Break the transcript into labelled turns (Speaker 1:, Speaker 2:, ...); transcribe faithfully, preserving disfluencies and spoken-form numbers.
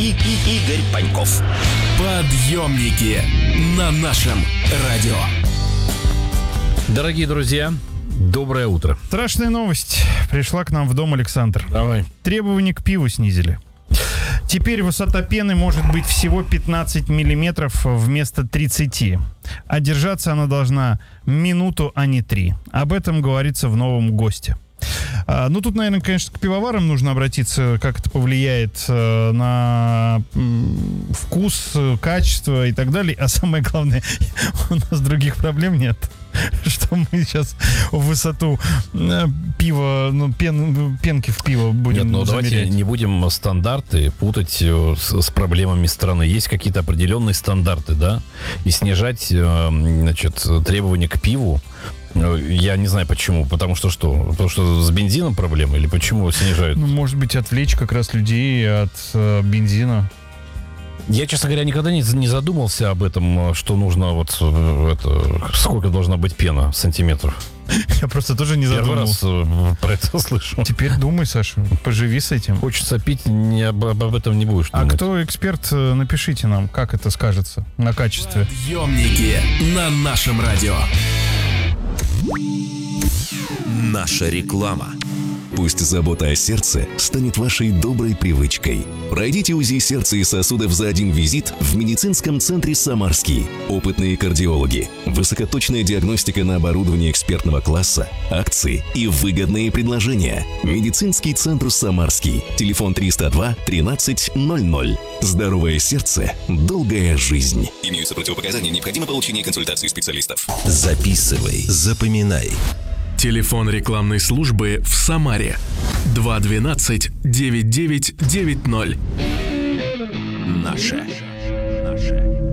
Speaker 1: и, и Игорь Паньков. Подъемники на нашем радио.
Speaker 2: Дорогие друзья, доброе утро.
Speaker 3: Страшная новость. Пришла к нам в дом, Александр.
Speaker 2: Давай.
Speaker 3: Требования к пиву снизили. Теперь высота пены может быть всего пятнадцать миллиметров вместо тридцати. А держаться она должна минуту, а не три. Об этом говорится в новом ГОСТе. А, ну, тут, наверное, конечно, к пивоварам нужно обратиться, как это повлияет э, на м, вкус, качество и так далее. А самое главное, у нас других проблем нет. Что мы сейчас в высоту э, пива, ну, пен, пенки в пиво будем
Speaker 2: Нет, ну
Speaker 3: замерять.
Speaker 2: давайте не будем стандарты путать э, с, с проблемами страны. Есть какие-то определенные стандарты, да? И снижать, э, значит, требования к пиву. Я не знаю почему. Потому что что? Потому что с бензином проблемы? Или почему снижают?
Speaker 3: Ну, может быть, отвлечь как раз людей от э, бензина.
Speaker 2: Я, честно говоря, никогда не, не задумался об этом, что нужно вот это, сколько должна быть пена сантиметров.
Speaker 3: Я просто тоже не
Speaker 2: Первый раз
Speaker 3: задумывался.
Speaker 2: э, про это слышу.
Speaker 3: Теперь думай, Саша, поживи с этим.
Speaker 2: Хочется пить, не об, об этом не будешь
Speaker 3: А
Speaker 2: думать.
Speaker 3: кто эксперт, напишите нам, как это скажется на качестве.
Speaker 1: Подъемники на нашем радио. Наша реклама.
Speaker 4: Пусть забота о сердце станет вашей доброй привычкой. Пройдите УЗИ сердца и сосудов за один визит в медицинском центре «Самарский». Опытные кардиологи, высокоточная диагностика на оборудовании экспертного класса, акции и выгодные предложения. Медицинский центр «Самарский». Телефон триста два тринадцать ноль ноль. Здоровое сердце, долгая жизнь.
Speaker 5: Имеются противопоказания, необходимо получение консультации специалистов.
Speaker 1: Записывай, запоминай.
Speaker 6: Телефон рекламной службы в Самаре два двенадцать девять девять девять ноль.
Speaker 1: Наше. Наше.